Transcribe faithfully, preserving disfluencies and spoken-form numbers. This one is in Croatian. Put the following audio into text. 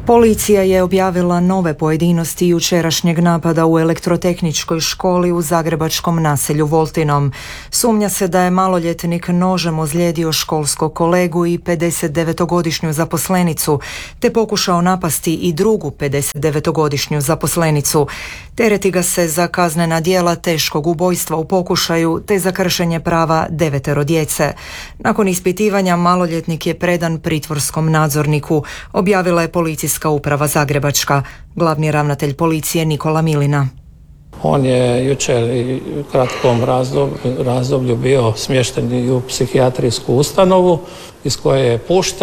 Policija je objavila nove pojedinosti jučerašnjeg napada u elektrotehničkoj školi u zagrebačkom naselju Voltinom. Sumnja se da je maloljetnik nožem ozlijedio školskog kolegu i pedesetdevetogodišnju zaposlenicu, te pokušao napasti i drugu pedesetdevetogodišnju zaposlenicu. Tereti ga se za kaznena djela teškog ubojstva u pokušaju te za kršenje prava devetero djece. Nakon ispitivanja maloljetnik je predan pritvorskom nadzorniku, objavila je policijska uprava Zagrebačka. Glavni ravnatelj policije Nikola Milina. On je jučer u kratkom razdoblju, razdoblju bio smješten u psihijatrijsku ustanovu iz koje je pušten.